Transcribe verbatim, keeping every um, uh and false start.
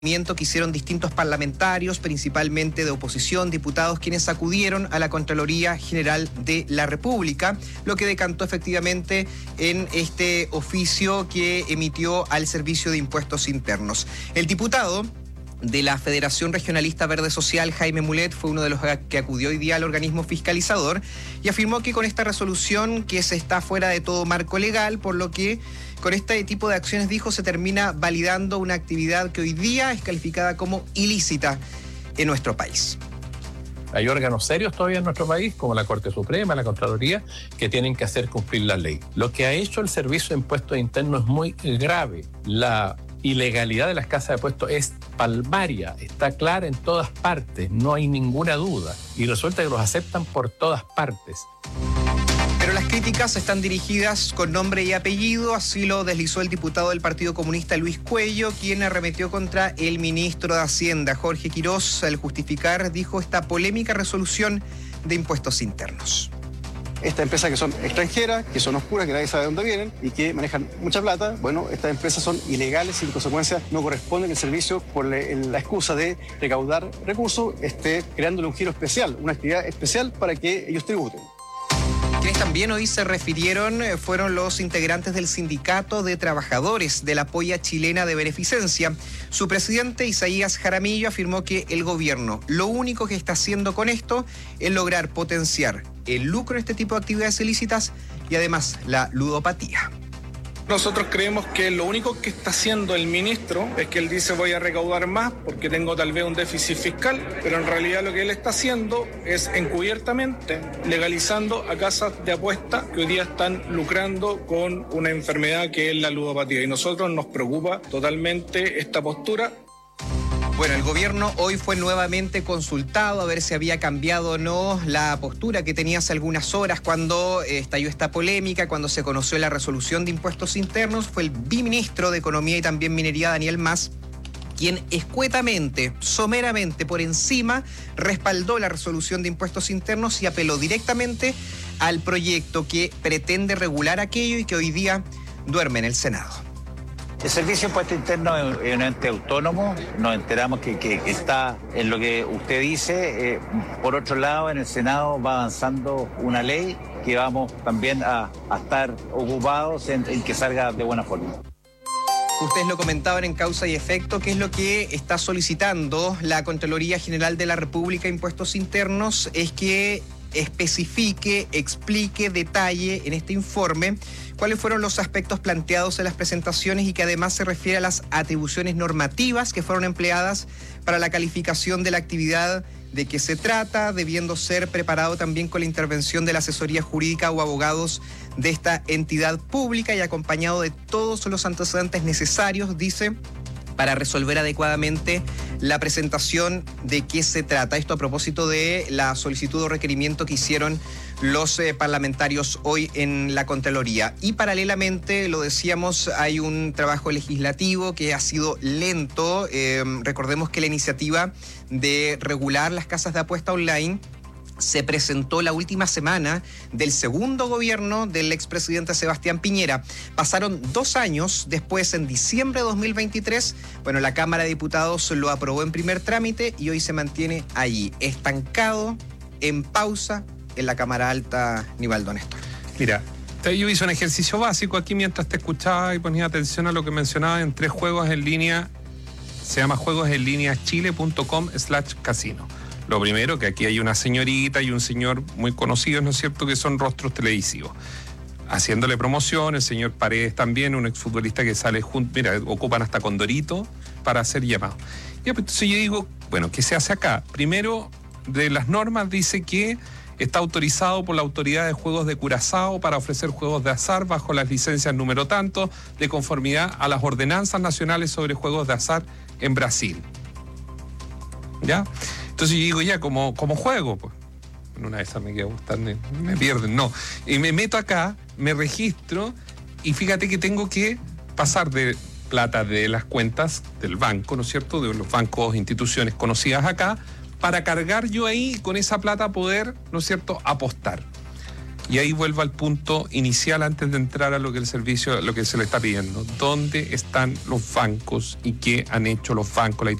que hicieron distintos parlamentarios, principalmente de oposición, diputados, quienes acudieron a la Contraloría General de la República, lo que decantó efectivamente en este oficio que emitió al Servicio de Impuestos Internos. El diputado de la Federación Regionalista Verde Social, Jaime Mulet, fue uno de los que acudió hoy día al organismo fiscalizador y afirmó que con esta resolución que se está fuera de todo marco legal, por lo que con este tipo de acciones, dijo, se termina validando una actividad que hoy día es calificada como ilícita en nuestro país. Hay órganos serios todavía en nuestro país, como la Corte Suprema, la Contraloría, que tienen que hacer cumplir la ley. Lo que ha hecho el Servicio de Impuestos Internos es muy grave. La ilegalidad de las casas de apuestos es palmaria, está clara en todas partes, no hay ninguna duda. Y resulta que los aceptan por todas partes. Pero las críticas están dirigidas con nombre y apellido, así lo deslizó el diputado del Partido Comunista Luis Cuello, quien arremetió contra el ministro de Hacienda, Jorge Quirós, al justificar, dijo, esta polémica resolución de impuestos internos. Estas empresas que son extranjeras, que son oscuras, que nadie sabe de dónde vienen y que manejan mucha plata, bueno, estas empresas son ilegales y en consecuencia no corresponden al servicio por la excusa de recaudar recursos, esté creándole un giro especial, una actividad especial para que ellos tributen. Quienes también hoy se refirieron fueron los integrantes del Sindicato de Trabajadores de la Polla Chilena de Beneficencia. Su presidente, Isaías Jaramillo, afirmó que el gobierno lo único que está haciendo con esto es lograr potenciar el lucro en este tipo de actividades ilícitas y además la ludopatía. Nosotros creemos que lo único que está haciendo el ministro es que él dice voy a recaudar más porque tengo tal vez un déficit fiscal, pero en realidad lo que él está haciendo es encubiertamente legalizando a casas de apuesta que hoy día están lucrando con una enfermedad que es la ludopatía. Y a nosotros nos preocupa totalmente esta postura. Bueno, el gobierno hoy fue nuevamente consultado a ver si había cambiado o no la postura que tenía hace algunas horas cuando estalló esta polémica, cuando se conoció la resolución de impuestos internos. Fue el viceministro de Economía y también Minería, Daniel Mas, quien escuetamente, someramente, por encima, respaldó la resolución de impuestos internos y apeló directamente al proyecto que pretende regular aquello y que hoy día duerme en el Senado. El Servicio de Impuestos Internos es un ente autónomo, nos enteramos que, que, que está en lo que usted dice. Eh, por otro lado, en el Senado va avanzando una ley que vamos también a, a estar ocupados en, en que salga de buena forma. Ustedes lo comentaban en Causa y Efecto, que es lo que está solicitando la Contraloría General de la República, Impuestos Internos, es que especifique, explique, detalle en este informe cuáles fueron los aspectos planteados en las presentaciones y que además se refiere a las atribuciones normativas que fueron empleadas para la calificación de la actividad de que se trata, debiendo ser preparado también con la intervención de la asesoría jurídica o abogados de esta entidad pública y acompañado de todos los antecedentes necesarios, dice, para resolver adecuadamente la presentación de qué se trata. Esto a propósito de la solicitud o requerimiento que hicieron los eh, parlamentarios hoy en la Contraloría. Y paralelamente, lo decíamos, hay un trabajo legislativo que ha sido lento. Eh, recordemos que la iniciativa de regular las casas de apuesta online se presentó la última semana del segundo gobierno del expresidente Sebastián Piñera. Pasaron dos años después, en diciembre de dos mil veintitrés, bueno, la Cámara de Diputados lo aprobó en primer trámite y hoy se mantiene allí, estancado, en pausa, en la Cámara Alta, Nivaldo Néstor. Mira, yo hice un ejercicio básico aquí mientras te escuchaba y ponía atención a lo que mencionaba en tres juegos en línea. Se llama juegos en línea chile punto com slash casino. Lo primero, que aquí hay una señorita y un señor muy conocidos, ¿no es cierto?, que son rostros televisivos. Haciéndole promoción, el señor Paredes también, un exfutbolista que sale junto, mira, ocupan hasta Condorito para hacer llamados. Y entonces yo digo, bueno, ¿qué se hace acá? Primero, de las normas dice que está autorizado por la Autoridad de Juegos de Curazao para ofrecer juegos de azar bajo las licencias número tanto, de conformidad a las ordenanzas nacionales sobre juegos de azar en Brasil. ¿Ya? Entonces yo digo, ya, como, como juego, pues, en una de esas me quedo gustando, me pierden, no. Y me meto acá, me registro, y fíjate que tengo que pasar de plata de las cuentas del banco, ¿no es cierto?, de los bancos, instituciones conocidas acá, para cargar yo ahí, con esa plata, poder, ¿no es cierto?, apostar. Y ahí vuelvo al punto inicial antes de entrar a lo que el servicio, lo que se le está pidiendo. ¿Dónde están los bancos y qué han hecho los bancos? La